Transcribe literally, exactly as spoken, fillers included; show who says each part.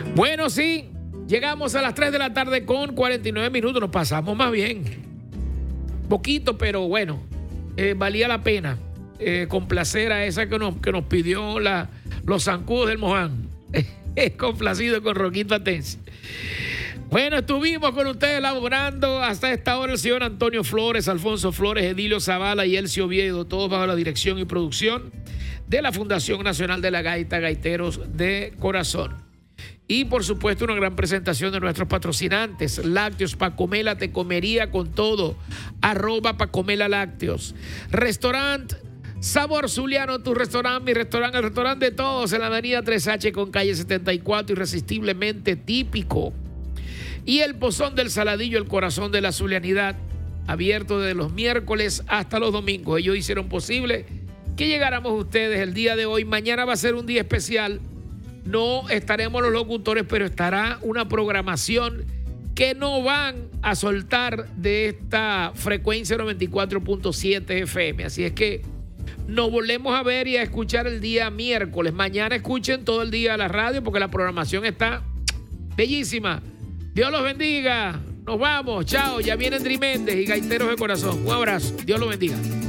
Speaker 1: Bueno, sí, llegamos a las tres de la tarde con cuarenta y nueve minutos, nos pasamos más bien. Poquito, pero bueno, eh, valía la pena eh, complacer a esa que nos, que nos pidió la, los zancudos del Moján. Es complacido con Roquito Atense. Bueno, estuvimos con ustedes elaborando hasta esta hora el señor Antonio Flores, Alfonso Flores, Edilio Zavala y Elcio Oviedo, todos bajo la dirección y producción de la Fundación Nacional de la Gaita, Gaiteros de Corazón. Y por supuesto una gran presentación de nuestros patrocinantes, Lácteos, Pacomela, te comería con todo, arroba Pacomela Lácteos. Restaurant Sabor Zuliano, tu restaurante, mi restaurante, el restaurante de todos, en la avenida tres H con calle setenta y cuatro, irresistiblemente típico. Y el Pozón del Saladillo, el corazón de la zulianidad, abierto desde los miércoles hasta los domingos. Ellos hicieron posible que llegáramos ustedes el día de hoy. Mañana va a ser un día especial. No estaremos los locutores, pero estará una programación que no van a soltar de esta frecuencia noventa y cuatro punto siete F M. Así es que nos volvemos a ver y a escuchar el día miércoles. Mañana escuchen todo el día la radio porque la programación está bellísima. Dios los bendiga. Nos vamos. Chao. Ya vienen Dream Méndez y Gaiteros de Corazón. Un abrazo. Dios los bendiga.